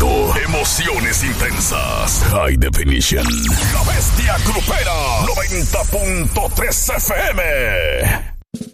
directo. Emociones intensas. High definition. La bestia grupera. 90.3 FM.